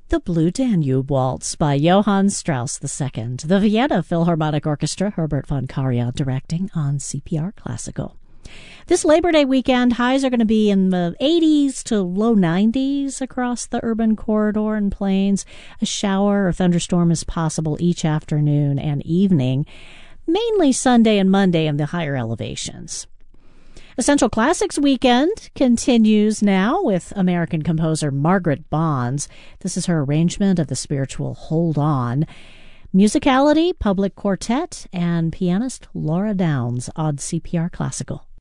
The Blue Danube Waltz by Johann Strauss II. The Vienna Philharmonic Orchestra, Herbert von Karajan directing on CPR Classical. This Labor Day weekend, highs are going to be in the 80s to low 90s across the urban corridor and plains. A shower or thunderstorm is possible each afternoon and evening, mainly Sunday and Monday in the higher elevations. Essential Classics Weekend continues now with American composer Margaret Bonds. This is her arrangement of the spiritual Hold On. Musicality, Public Quartet, and pianist Laura Downs on CPR Classical.